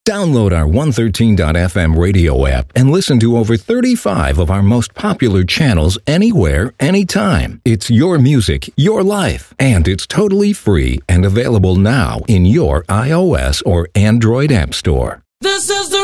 Download our 113.fm radio app and listen to over 35 of our most popular channels anywhere, anytime. It's your music, your life, and it's totally free and available now in your iOS or Android app store. This is the